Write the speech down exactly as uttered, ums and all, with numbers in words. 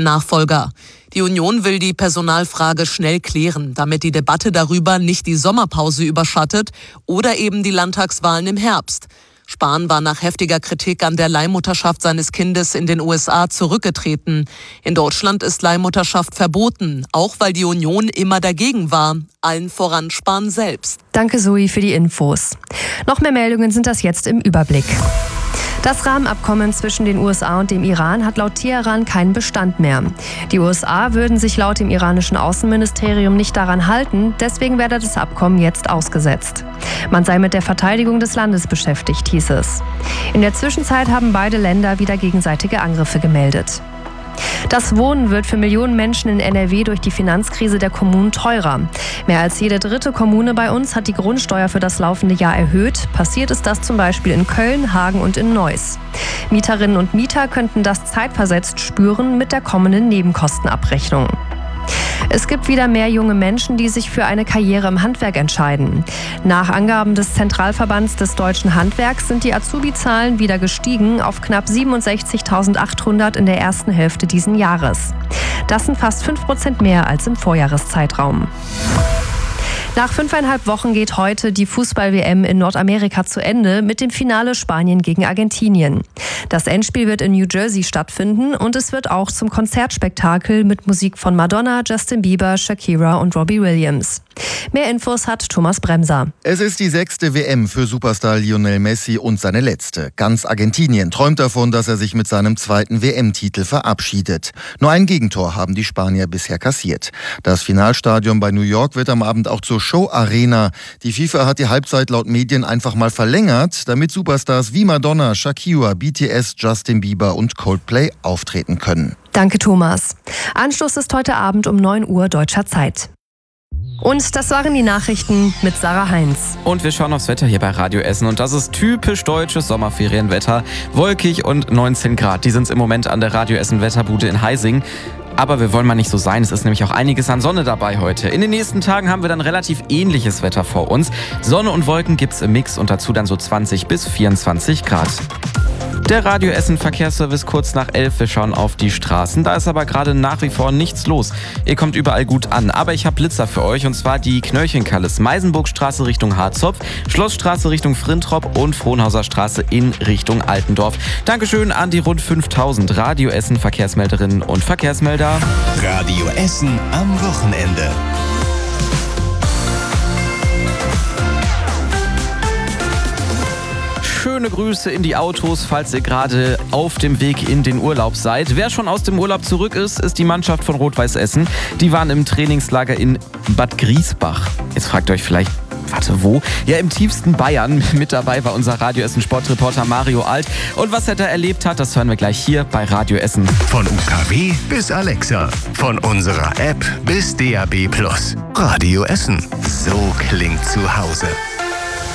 Nachfolger. Die Union will die Personalfrage schnell klären, damit die Debatte darüber nicht die Sommerpause überschattet oder eben die Landtagswahlen im Herbst. Spahn war nach heftiger Kritik an der Leihmutterschaft seines Kindes in den U S A zurückgetreten. In Deutschland ist Leihmutterschaft verboten, auch weil die Union immer dagegen war, allen voran Spahn selbst. Danke Zoe für die Infos. Noch mehr Meldungen sind das jetzt im Überblick. Das Rahmenabkommen zwischen den U S A und dem Iran hat laut Teheran keinen Bestand mehr. Die U S A würden sich laut dem iranischen Außenministerium nicht daran halten, deswegen werde das Abkommen jetzt ausgesetzt. Man sei mit der Verteidigung des Landes beschäftigt, hieß es. In der Zwischenzeit haben beide Länder wieder gegenseitige Angriffe gemeldet. Das Wohnen wird für Millionen Menschen in N R W durch die Finanzkrise der Kommunen teurer. Mehr als jede dritte Kommune bei uns hat die Grundsteuer für das laufende Jahr erhöht. Passiert ist das zum Beispiel in Köln, Hagen und in Neuss. Mieterinnen und Mieter könnten das zeitversetzt spüren mit der kommenden Nebenkostenabrechnung. Es gibt wieder mehr junge Menschen, die sich für eine Karriere im Handwerk entscheiden. Nach Angaben des Zentralverbands des deutschen Handwerks sind die Azubi-Zahlen wieder gestiegen auf knapp siebenundsechzigtausendachthundert in der ersten Hälfte dieses Jahres. Das sind fast fünf Prozent mehr als im Vorjahreszeitraum. Nach fünfeinhalb Wochen geht heute die Fußball-W M in Nordamerika zu Ende mit dem Finale Spanien gegen Argentinien. Das Endspiel wird in New Jersey stattfinden und es wird auch zum Konzertspektakel mit Musik von Madonna, Justin Bieber, Shakira und Robbie Williams. Mehr Infos hat Thomas Bremser. Es ist die sechste W M für Superstar Lionel Messi und seine letzte. Ganz Argentinien träumt davon, dass er sich mit seinem zweiten W M-Titel verabschiedet. Nur ein Gegentor haben die Spanier bisher kassiert. Das Finalstadion bei New York wird am Abend auch zur Show-Arena. Die FIFA hat die Halbzeit laut Medien einfach mal verlängert, damit Superstars wie Madonna, Shakira, B T S, Justin Bieber und Coldplay auftreten können. Danke, Thomas. Anschluss ist heute Abend um neun Uhr deutscher Zeit. Und das waren die Nachrichten mit Sarah Heinz. Und wir schauen aufs Wetter hier bei Radio Essen. Und das ist typisch deutsches Sommerferienwetter. Wolkig und neunzehn Grad. Die sind es im Moment an der Radio Essen Wetterbude in Heising. Aber wir wollen mal nicht so sein. Es ist nämlich auch einiges an Sonne dabei heute. In den nächsten Tagen haben wir dann relativ ähnliches Wetter vor uns. Sonne und Wolken gibt's im Mix und dazu dann so zwanzig bis vierundzwanzig Grad. Der Radio Essen Verkehrsservice kurz nach elf. Wir schauen auf die Straßen. Da ist aber gerade nach wie vor nichts los. Ihr kommt überall gut an. Aber ich habe Blitzer für euch und zwar die Knöllchenkalles. Meisenburgstraße Richtung Harzopf, Schlossstraße Richtung Frintrop und Frohnhauser Straße in Richtung Altendorf. Dankeschön an die rund fünftausend Radio Essen Verkehrsmelderinnen und Verkehrsmelder. Radio Essen am Wochenende. Schöne Grüße in die Autos, falls ihr gerade auf dem Weg in den Urlaub seid. Wer schon aus dem Urlaub zurück ist, ist die Mannschaft von Rot-Weiß Essen. Die waren im Trainingslager in Bad Griesbach. Jetzt fragt ihr euch vielleicht, warte, wo? Ja, im tiefsten Bayern. Mit dabei war unser Radio Essen Sportreporter Mario Alt. Und was er da erlebt hat, das hören wir gleich hier bei Radio Essen. Von U K W bis Alexa. Von unserer App bis D A B Plus. Radio Essen. So klingt zu Hause.